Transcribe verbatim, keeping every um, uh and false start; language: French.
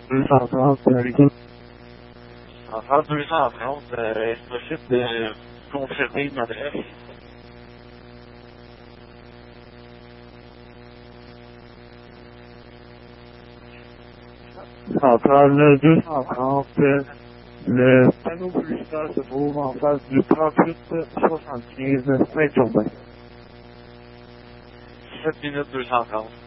deux cent trente, euh, Ricky. En France deux cent trente, euh, est-ce possible de confirmer une adresse? Encore le deux cent trente, euh, le panneau publicitaire se trouve en face du trente-huit soixante-quinze Saint-Urbain. sept minutes deux cent trente.